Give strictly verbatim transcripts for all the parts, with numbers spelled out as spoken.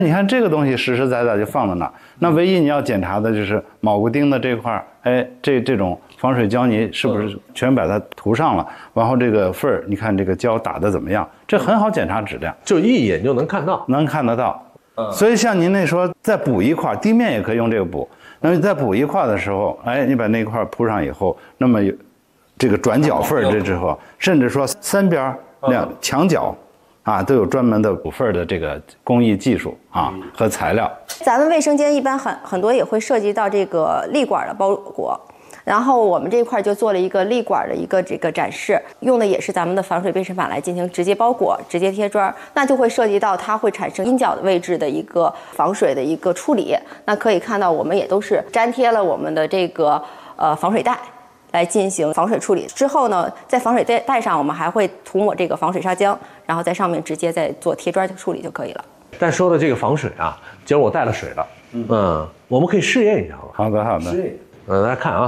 你看这个东西实实在在就放在那儿，那唯一你要检查的就是铆骨钉的这块儿，哎，这这种防水胶泥是不是全把它涂上了？然后这个缝儿，你看这个胶打得怎么样？这很好检查质量， 就一眼就能看到， 能看得到。所以像您那说再补一块，地面也可以用这个补。那么再补一块的时候，哎，你把那块铺上以后，那么有这个转角缝这之后，甚至说三边两墙角。啊，都有专门的补缝的这个工艺技术啊和材料。 咱们卫生间一般很很多也会涉及到这个立管的包裹，然后我们这块就做了一个立管的一个这个展示，用的也是咱们的防水背身板来进行直接包裹、直接贴砖，那就会涉及到它会产生阴角的位置的一个防水的一个处理。那可以看到，我们也都是粘贴了我们的这个呃防水带。来进行防水处理之后呢，在防水带带上我们还会涂抹这个防水砂浆，然后在上面直接再做贴砖处理就可以了。 但说的这个防水啊，今儿我带了水了，嗯，嗯我们可以试验一下好吧？ 好的，好的。 试验，嗯，大家看啊，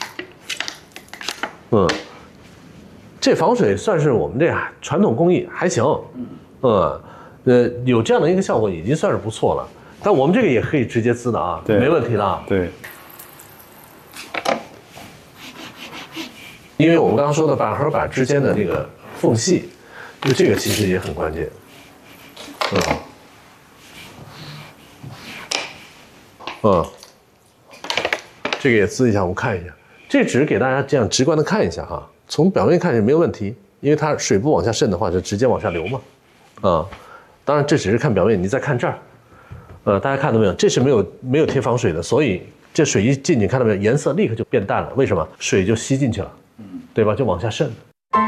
嗯，这防水算是我们这传统工艺还行，嗯，呃，有这样的一个效果已经算是不错了。但我们这个也可以直接滋的啊，没问题的啊。 对。 因为我们刚刚说的板和板之间的这个缝隙，就这个其实也很关键。嗯，嗯，这个也滋一下，我们看一下。这只是给大家这样直观的看一下哈，从表面看也没有问题，因为它水不往下渗的话，就直接往下流嘛。啊、嗯，当然这只是看表面，你再看这儿，呃，大家看到没有？这是没有没有贴防水的，所以这水一进去，看到没有？颜色立刻就变淡了，为什么？水就吸进去了。对吧？就往下渗。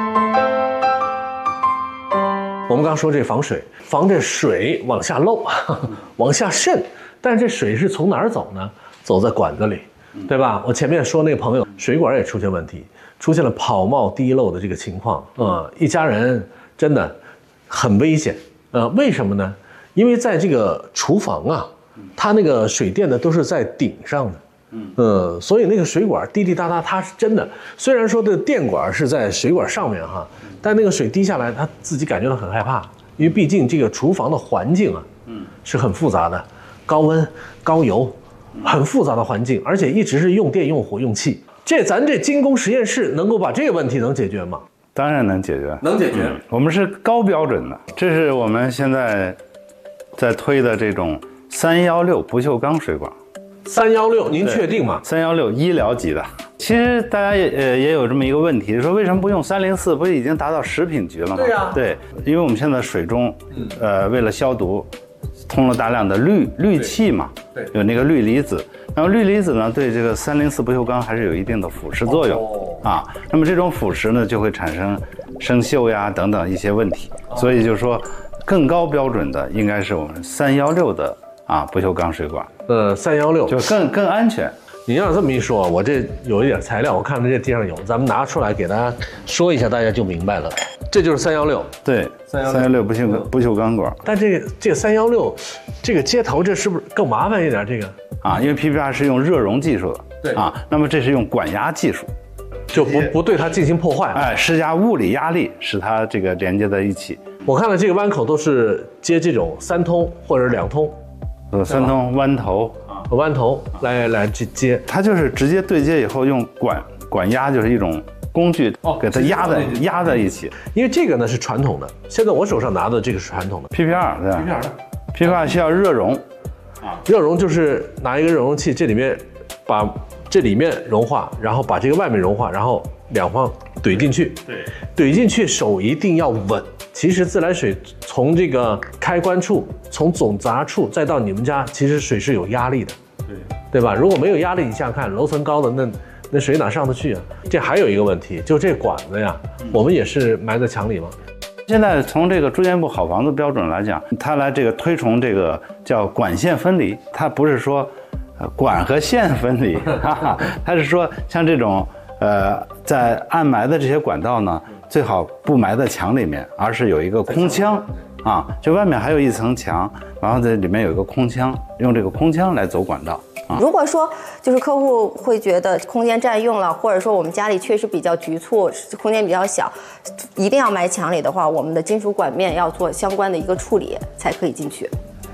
我们刚刚说这防水，防这水往下漏，往下渗。但是这水是从哪儿走呢？走在管子里，对吧？我前面说那个朋友，水管也出现问题，出现了跑冒滴漏的这个情况，呃，一家人真的很危险。呃，为什么呢？因为在这个厨房啊，它那个水电呢都是在顶上的。嗯，呃，所以那个水管滴滴答答，它是真的。虽然说这电管是在水管上面哈，但那个水滴下来，他自己感觉到很害怕，因为毕竟这个厨房的环境啊，嗯，是很复杂的，高温、高油，很复杂的环境，而且一直是用电、用火、用气。这咱这精工实验室能够把这个问题能解决吗？ 当然能解决， 能解决。 嗯、我们是高标准的，这是我们现在在推的这种三幺六不锈钢水管。 三幺六，您确定吗？ 三幺六医疗级的。其实大家也呃也有这么一个问题，说为什么不用三零四？不是已经达到食品局了吗？ 对呀， 对，因为我们现在水中，呃，为了消毒，通了大量的氯氯气嘛，对，有那个氯离子。然后氯离子呢，对这个三零四不锈钢还是有一定的腐蚀作用、哦、啊。那么这种腐蚀呢，就会产生生锈呀等等一些问题。所以就是说，更高标准的应该是我们三幺六的啊不锈钢水管。 呃，三幺六就更更安全。 你要这么一说，我这有一点材料，我看着这地上有，咱们拿出来给大家说一下，大家就明白了。这就是三幺六， 对，三幺六不锈钢不锈钢管。 但这个这个三幺六，这个接头这是不是更麻烦一点？这个啊，因为 P P R 是用热熔技术的， 对啊，那么这是用管压技术， 就不不对它进行破坏， 哎，施加物理压力使它这个连接在一起。 我看到这个弯口都是接这种三通或者两通， 呃，三通弯头。 弯头来来去接， 它就是直接对接以后用管管压，就是一种工具，给它压在压在一起。 因为这个呢是传统的，现在我手上拿的这个是传统的 P P R， 对吧 ？P P R 的 P P R 需要热熔， 啊，热熔就是拿一个热熔器，这里面把这里面融化，然后把这个外面融化，然后两方怼进去，对，怼进去手一定要稳。其实自来水从这个开关处，从总闸处再到你们家，其实水是有压力的，对对吧？如果没有压力，你想想看，楼层高的那那水哪上得去啊？这还有一个问题，就这管子呀，我们也是埋在墙里吗？ 现在从这个住建部好房子标准来讲，它来这个推崇这个叫管线分离，它不是说呃管和线分离，哈哈，它是说像这种呃在暗埋的这些管道呢。最好不埋在墙里面，而是有一个空腔啊，就外面还有一层墙，然后在里面有一个空腔，用这个空腔来走管道。啊、 如果说就是客户会觉得空间占用了，或者说我们家里确实比较局促，空间比较小，一定要埋墙里的话，我们的金属管面要做相关的一个处理才可以进去。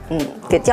嗯，给交。